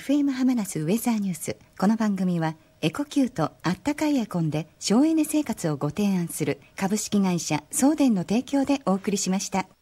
FM 浜那須ウェザーニュース。この番組はエコキュートあったかいエコンで省エネ生活をご提案する株式会社送電の提供でお送りしました。